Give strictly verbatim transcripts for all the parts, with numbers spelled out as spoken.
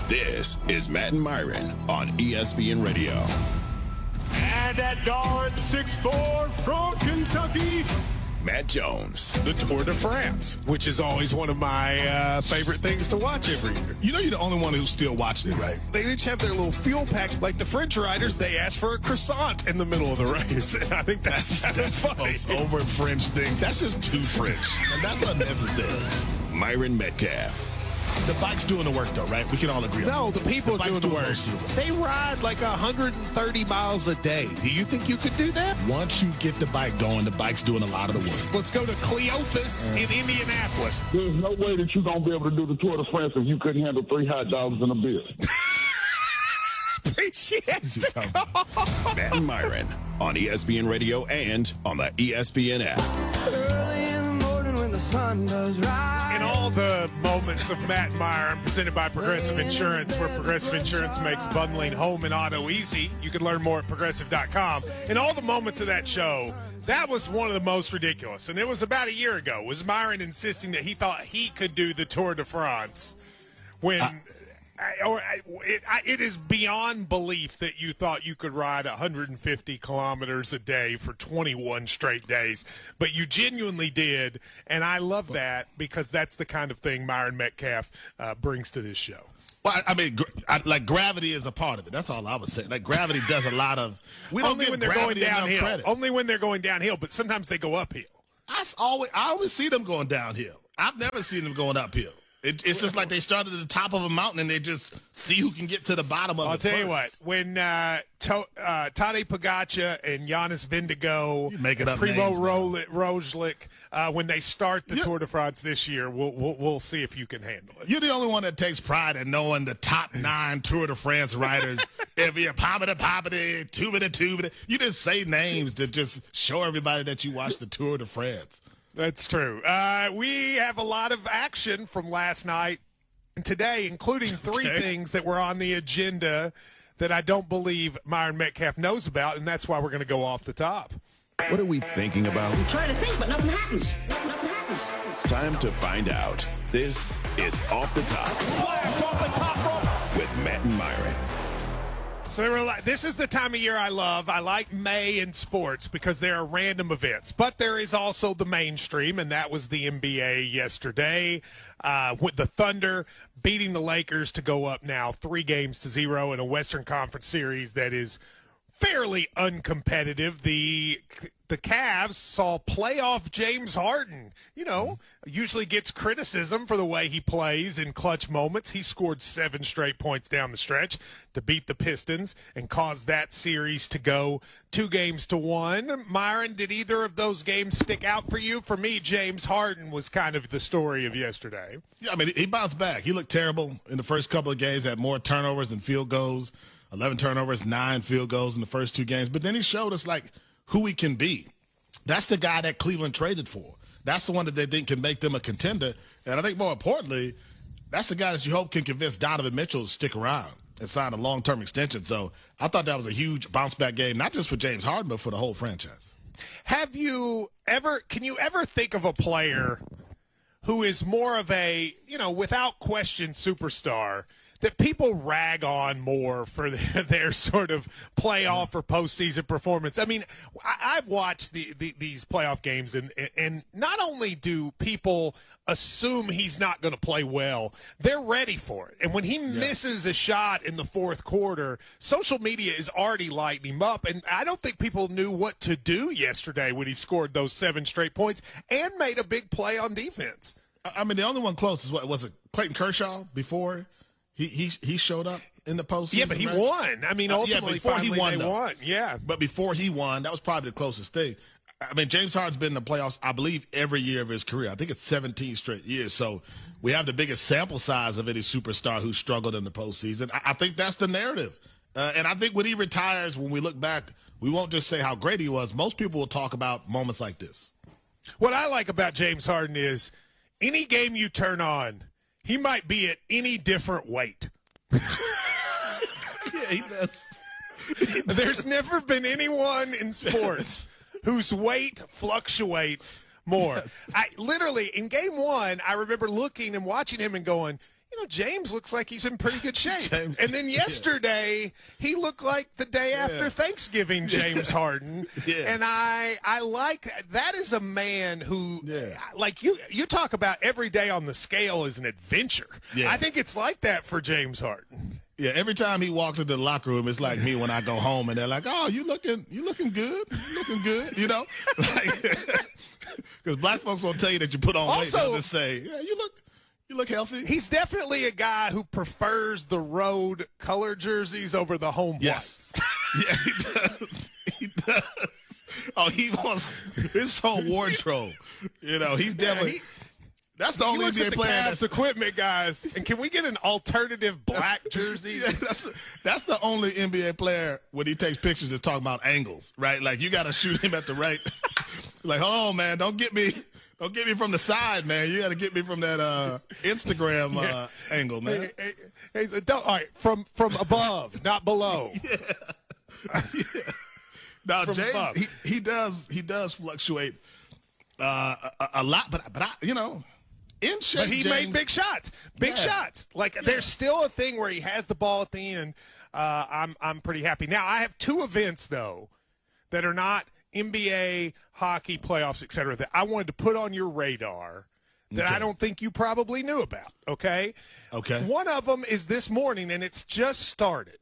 This is Matt and Myron on E S P N Radio. And at guard, six foot four from Kentucky, Matt Jones. The Tour de France, which is always one of my uh, favorite things to watch every year. You know you're the only one who's still watching it, right? They each have their little fuel packs. Like the French riders, they ask for a croissant in the middle of the race. And I think that's, that's kind of funny. The most over French thing. That's just too French. And that's unnecessary. Myron Metcalf. The bike's doing the work, though, right? We can all agree on that. No, the people the are doing the work. They ride like one hundred thirty miles a day. Do you think you could do that? Once you get the bike going, the bike's doing a lot of the work. Let's go to Cleophas uh, in Indianapolis. There's no way that you're going to be able to do the Tour de France if you couldn't handle three hot dogs and a beer. Appreciate it. Matt and Myron on E S P N Radio and on the E S P N app. Early in the morning when the sun does rise. In all the moments of Matt and Myron presented by Progressive Insurance, where Progressive Insurance makes bundling home and auto easy. You can learn more at progressive dot com. In all the moments of that show, that was one of the most ridiculous. And it was about a year ago. Was Myron insisting that he thought he could do the Tour de France when... I- I, or I, it, I, it is beyond belief that you thought you could ride one hundred fifty kilometers a day for twenty-one straight days, but you genuinely did, and I love that because that's the kind of thing Myron Metcalf uh, brings to this show. Well, I, I mean, gr- I, like gravity is a part of it. That's all I was saying. Like gravity does a lot of. We don't only give when they're going gravity enough downhill. credit. Only when they're going downhill, but sometimes they go uphill. I always, I always see them going downhill. I've never seen them going uphill. It, it's just like they started at the top of a mountain and they just see who can get to the bottom of I'll it tell first. you what, when uh, to, uh, Tadej Pogacar and Jonas Vingegaard, make it up Primo names, Ro- Roglic, uh, when they start the yeah. Tour de France this year, we'll, we'll we'll see if you can handle it. You're the only one that takes pride in knowing the top nine Tour de France riders. Every poppity poppity, tubity tubity. You just say names to just show everybody that you watch the Tour de France. That's true. Uh, we have a lot of action from last night and today, including three okay. things that were on the agenda that I don't believe Myron Metcalf knows about, and that's why we're going to go off the top. What are we thinking about? I'm trying to think, but nothing happens. Nothing happens. Time to find out. This is Off the Top. Flash off the top rope with Matt and Myron. So they were like, this is the time of year I love. I like May in sports because there are random events. But there is also the mainstream, and that was the N B A yesterday uh, with the Thunder beating the Lakers to go up now three games to zero in a Western Conference series that is fairly uncompetitive. The the Cavs saw playoff James Harden, you know, usually gets criticism for the way he plays in clutch moments. He scored seven straight points down the stretch to beat the Pistons and cause that series to go two games to one. Myron, did either of those games stick out for you? For me, James Harden was kind of the story of yesterday. Yeah, I mean, he bounced back. He looked terrible in the first couple of games, had more turnovers than field goals. eleven turnovers, nine field goals in the first two games. But then he showed us, like, who he can be. That's the guy that Cleveland traded for. That's the one that they think can make them a contender. And I think more importantly, that's the guy that you hope can convince Donovan Mitchell to stick around and sign a long-term extension. So I thought that was a huge bounce-back game, not just for James Harden, but for the whole franchise. Have you ever – can you ever think of a player who is more of a, you know, without question superstar – that people rag on more for their, their sort of playoff or postseason performance? I mean, I, I've watched the, the, these playoff games, and, and not only do people assume he's not going to play well, they're ready for it. And when he yeah. misses a shot in the fourth quarter, social media is already lighting him up. And I don't think people knew what to do yesterday when he scored those seven straight points and made a big play on defense. I mean, the only one close is what was it? Clayton Kershaw before He he he showed up in the postseason. Yeah, but he match. won. I mean, ultimately, uh, yeah, finally he won, they though. won. Yeah. But before he won, that was probably the closest thing. I mean, James Harden's been in the playoffs, I believe, every year of his career. I think it's seventeen straight years. So we have the biggest sample size of any superstar who struggled in the postseason. I, I think that's the narrative. Uh, and I think when he retires, when we look back, we won't just say how great he was. Most people will talk about moments like this. What I like about James Harden is any game you turn on, he might be at any different weight. Yeah, he does. He does. There's never been anyone in sports whose weight fluctuates more. Yes. I literally in game one, I remember looking and watching him and going, you know, James looks like he's in pretty good shape. James, and then yesterday, yeah. he looked like the day yeah. after Thanksgiving, James Harden. Yeah. And I I like that is a man who, yeah. like you you talk about every day on the scale is an adventure. Yeah. I think it's like that for James Harden. Yeah, every time he walks into the locker room, it's like me when I go home, and they're like, "Oh, you looking, you looking good, you looking good," you know, because black folks won't tell you that you put on weight. Also, They'll just say, "Yeah, you look, you look healthy." He's definitely a guy who prefers the road color jerseys over the home yes. ones. Yeah, he does. He does. Oh, he wants his whole wardrobe. You know, he's definitely. Yeah, he, That's the he only looks N B A at the player. Cavs That's equipment, guys. And can we get an alternative black jersey? Yeah, that's that's the only N B A player when he takes pictures is talking about angles, right? Like you got to shoot him at the right. Like, oh man, don't get me, don't get me from the side, man. You got to get me from that uh, Instagram uh, yeah. angle, man. Hey, hey, hey, don't, all right, from from above, not below. Yeah. yeah. Now From James, above. he, he does he does fluctuate uh, a, a lot, but but I, you know. In shape, but he James. made big shots, big yeah. shots. Like yeah. there's still a thing where he has the ball at the end. Uh, I'm I'm pretty happy. Now I have two events though that are not N B A, hockey, playoffs, et cetera, that I wanted to put on your radar that okay. I don't think you probably knew about. Okay. Okay. One of them is this morning, and it's just started.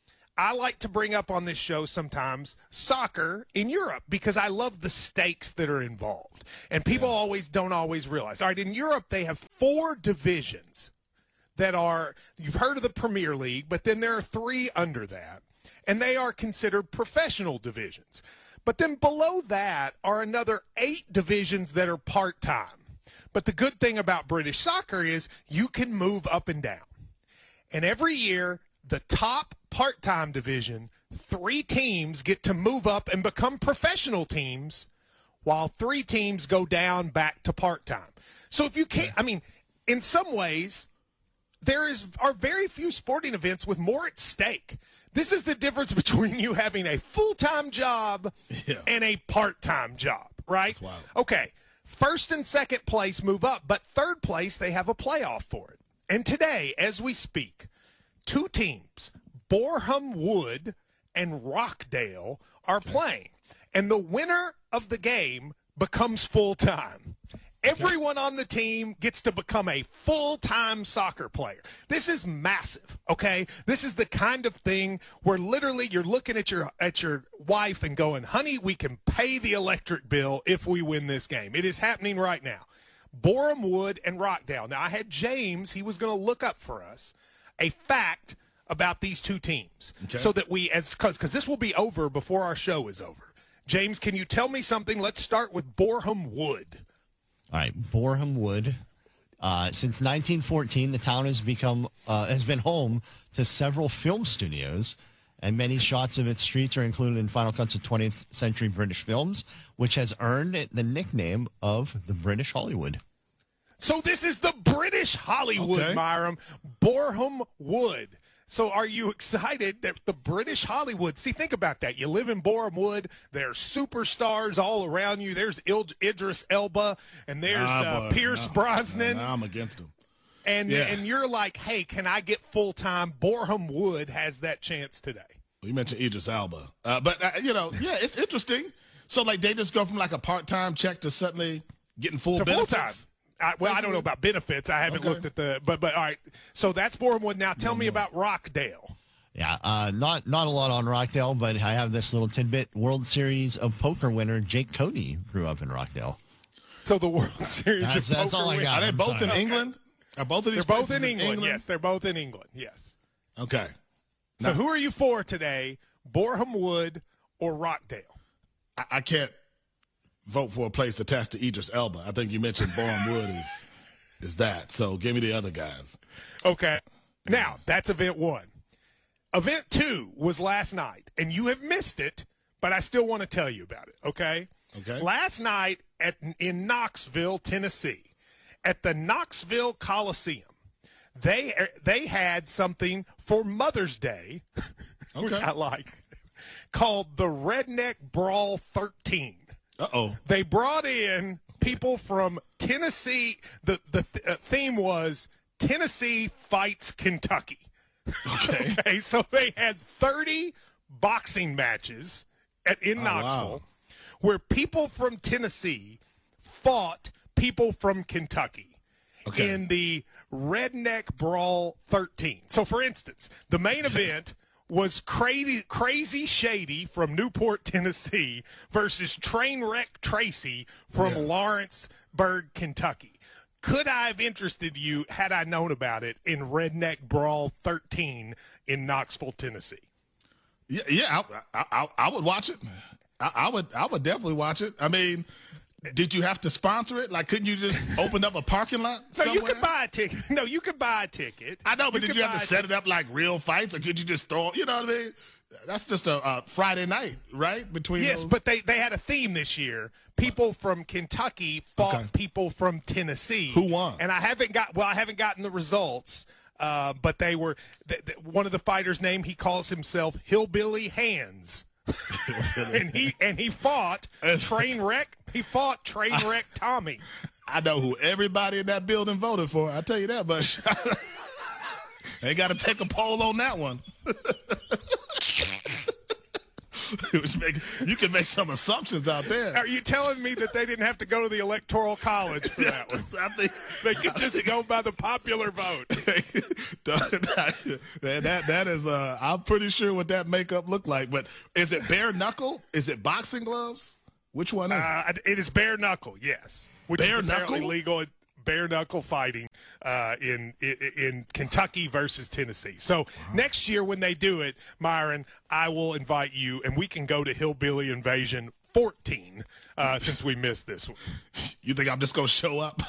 I like to bring up on this show sometimes soccer in Europe because I love the stakes that are involved. And people yeah. always don't always realize. All right, in Europe, they have four divisions that are, you've heard of the Premier League, but then there are three under that. And they are considered professional divisions. But then below that are another eight divisions that are part-time. But the good thing about British soccer is you can move up and down. And every year, the top part-time division, three teams get to move up and become professional teams while three teams go down back to part-time. So if you can't, I mean, in some ways, there is are very few sporting events with more at stake. This is the difference between you having a full-time job yeah. and a part-time job, right? That's wild. Okay, first and second place move up, but third place, they have a playoff for it. And today, as we speak, two teams, Boreham Wood and Rockdale, are okay. playing. And the winner of the game becomes full-time. Everyone on the team gets to become a full-time soccer player. This is massive, okay? This is the kind of thing where literally you're looking at your at your wife and going, honey, we can pay the electric bill if we win this game. It is happening right now. Boreham Wood and Rockdale. Now, I had James, he was going to look up for us a fact about these two teams okay. so that we, as because this will be over before our show is over. James, can you tell me something? Let's start with Boreham Wood. All right, Boreham Wood. Uh, since nineteen fourteen, the town has become uh, has been home to several film studios, and many shots of its streets are included in Final Cuts of twentieth Century British Films, which has earned it the nickname of the British Hollywood. So this is the British Hollywood, okay. Myram. Boreham Wood. So are you excited that the British Hollywood, see, think about that. You live in Boreham Wood. There's superstars all around you. There's Il- Idris Elba, and there's nah, uh, Pierce nah, Brosnan. Nah, I'm against him. And, yeah. and you're like, hey, can I get full-time? Boreham Wood has that chance today. You mentioned Idris Elba. Uh, but, uh, you know, yeah, it's interesting. So, like, they just go from, like, a part-time check to suddenly getting full to benefits? full-time. I, well, I don't know about benefits. I haven't okay. looked at the, but but all right. So that's Boreham Wood. Now tell no, me no. about Rockdale. Yeah, uh, not not a lot on Rockdale, but I have this little tidbit. World Series of Poker winner Jake Cody grew up in Rockdale. So the World Series that's, of that's Poker all I got. Are they I'm both sorry. in England? Are both of these? They're both in England. in England. Yes, they're both in England. Yes. Okay. So now, who are you for today? Boreham Wood or Rockdale? I, I can't vote for a place attached to Idris Elba. I think you mentioned Boreham Wood is. Is that. So give me the other guys. Okay. Now, that's event one. Event two was last night, and you have missed it, but I still want to tell you about it, okay? Okay. Last night at in Knoxville, Tennessee, at the Knoxville Coliseum, they they had something for Mother's Day, okay. which I like, called the Redneck Brawl thirteen. Uh-oh. They brought in people from Tennessee. The the th- theme was Tennessee fights Kentucky. Okay. Okay, so they had thirty boxing matches at, in Oh, Knoxville wow. where people from Tennessee fought people from Kentucky Okay. in the Redneck Brawl thirteen. So, for instance, the main event was Crazy, Crazy Shady from Newport, Tennessee versus Trainwreck Tracy from Yeah. Lawrenceburg, Kentucky. Could I have interested you had I known about it in Redneck Brawl thirteen in Knoxville, Tennessee? Yeah, yeah, I, I, I, I would watch it. I, I would, I would definitely watch it. I mean, did you have to sponsor it? Like, couldn't you just open up a parking lot No, somewhere? you could buy a ticket. No, you could buy a ticket. I know, but did could you have buy to a set it up like real fights, or could you just throw? You know what I mean? That's just a, a Friday night, right? Between Yes, those? but they, they had a theme this year. People from Kentucky fought Okay. people from Tennessee. Who won? And I haven't got well, I haven't gotten the results. Uh, but they were th- th- one of the fighters' name. He calls himself Hillbilly Hands, and he and he fought Trainwreck. He fought Trainwreck Tommy. I know who everybody in that building voted for. I tell you that much. They got to take a poll on that one. Which make, you can make some assumptions out there. Are you telling me that they didn't have to go to the Electoral College for that one? I think They could just go by the popular vote. Man, that that is uh I'm pretty sure what that makeup looked like. But is it bare knuckle? Is it boxing gloves? Which one is Uh, it is bare knuckle, yes, which Bare is apparently knuckle? legal. Bare knuckle fighting uh, in, in in Kentucky versus Tennessee. So next year when they do it, Myron, I will invite you, and we can go to Hillbilly Invasion fourteen uh, since we missed this one. it? You think I'm just gonna show up?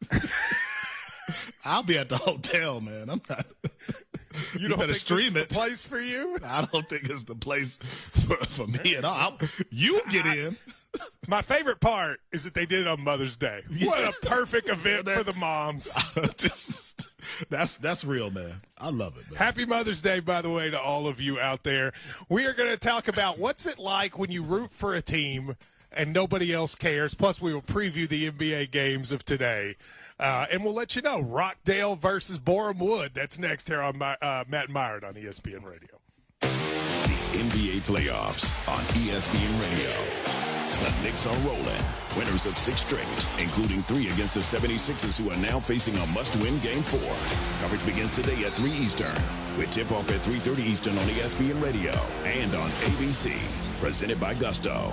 I'll be at the hotel, man. I'm not. You, You don't better think stream this is it. the place for you? I don't think it's the place for, for me at all. I'll, you get in. My favorite part is that they did it on Mother's Day. What a perfect event for the moms. Just that's that's real, man. I love it, man. Happy Mother's Day, by the way, to all of you out there. We are going to talk about what's it like when you root for a team and nobody else cares. Plus, we will preview the N B A games of today. Uh, and we'll let you know. Rockdale versus Borehamwood. Wood. That's next here on my, uh, Matt Myron on E S P N Radio. The N B A playoffs on E S P N Radio. The Knicks are rolling. Winners of six straight, including three against the seventy-sixers, who are now facing a must-win Game four. Coverage begins today at three Eastern, with tip-off at three thirty Eastern on E S P N Radio and on A B C. Presented by Gusto.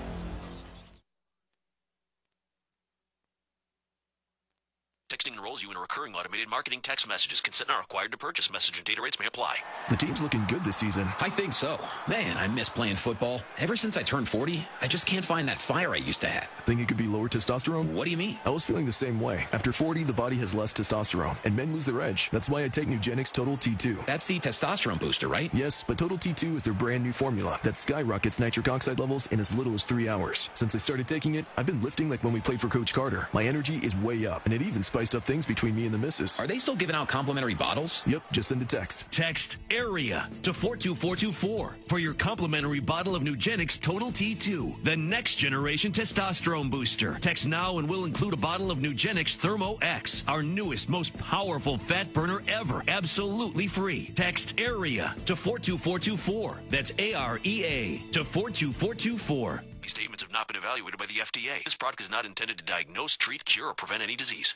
Texting enrolls you in a recurring automated marketing text messages. Consent not required to purchase. Message and data rates may apply. The team's looking good this season. I think so. Man, I miss playing football. Ever since I turned forty, I just can't find that fire I used to have. Think it could be lower testosterone? What do you mean? I was feeling the same way. After forty, the body has less testosterone, and men lose their edge. That's why I take Nugenix Total T two. That's the testosterone booster, right? Yes, but Total T two is their brand new formula that skyrockets nitric oxide levels in as little as three hours. Since I started taking it, I've been lifting like when we played for Coach Carter. My energy is way up, and it even spiced up things between me and the missus. Are they still giving out complimentary bottles? Yep, just send a text. Text AREA to four two four two four for your complimentary bottle of Nugenix Total T two, the next generation testosterone booster. Text now and we'll include a bottle of Nugenix Thermo X, our newest, most powerful fat burner ever, absolutely free. Text AREA to four two four two four. That's A R E A to four two four two four. These statements have not been evaluated by the F D A. This product is not intended to diagnose, treat, cure, or prevent any disease.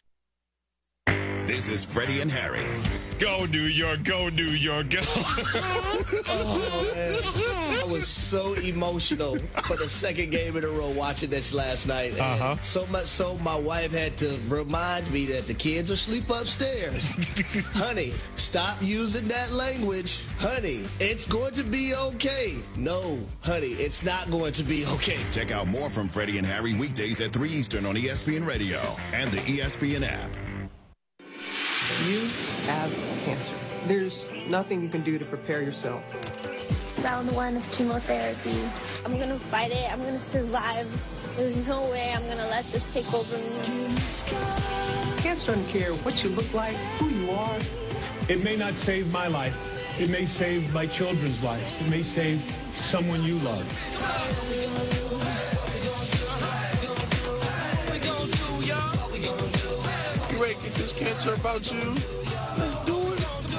This is Freddie and Harry. Go, New York, go, New York, go. Oh, man. I was so emotional for the second game in a row watching this last night. Uh-huh. So much so my wife had to remind me that the kids are asleep upstairs. Honey, stop using that language. Honey, it's going to be okay. No, honey, it's not going to be okay. Check out more from Freddie and Harry weekdays at three Eastern on E S P N Radio and the E S P N app. You have cancer. There's nothing you can do to prepare yourself. Round one of chemotherapy. I'm gonna fight it. I'm gonna survive. There's no way I'm gonna let this take over me. Cancer doesn't care what you look like, who you are. It may not save my life. It may save my children's lives. It may save someone you love. You ready to this cancer about you. Let's do it.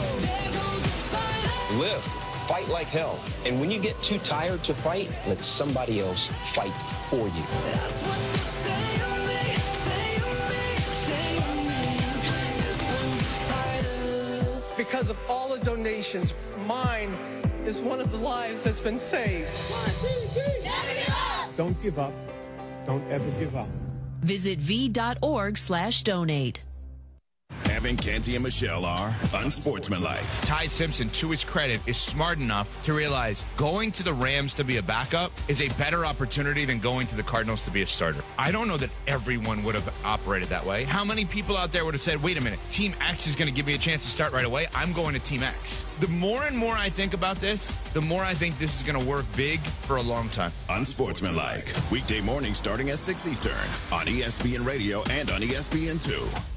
Live. Fight like hell. And when you get too tired to fight, let somebody else fight for you. That's what you say to me, say to me, say to me. This one's a fighter. Because of all the donations, mine is one of the lives that's been saved. One, two, three. Never give up. Don't give up. Don't ever give up. Visit v.org slash donate. Evan, Canty, and Michelle are unsportsmanlike. Ty Simpson, to his credit, is smart enough to realize going to the Rams to be a backup is a better opportunity than going to the Cardinals to be a starter. I don't know that everyone would have operated that way. How many people out there would have said, wait a minute, Team X is going to give me a chance to start right away. I'm going to Team X. The more and more I think about this, the more I think this is going to work big for a long time. Unsportsmanlike. Weekday mornings starting at six Eastern on E S P N Radio and on E S P N two.